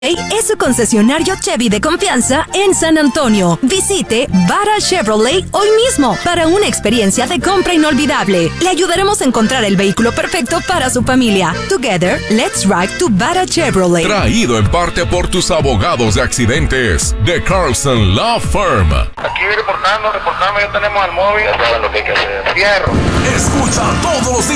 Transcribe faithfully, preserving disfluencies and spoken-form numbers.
Es su concesionario Chevy de confianza en San Antonio. Visite Vara Chevrolet hoy mismo para una experiencia de compra inolvidable. Le ayudaremos a encontrar el vehículo perfecto para su familia. Together, let's ride to Vara Chevrolet. Traído en parte por tus abogados de accidentes de Carlson Law Firm. Aquí reportando, reportando, ya tenemos al móvil. Ya saben lo que hay que hacer. Fierro. Escucha todos los días